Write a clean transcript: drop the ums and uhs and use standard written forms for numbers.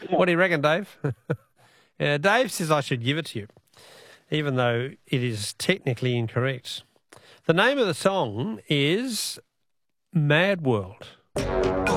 What do you reckon, Dave? Dave says I should give it to you, even though it is technically incorrect. The name of the song is Mad World.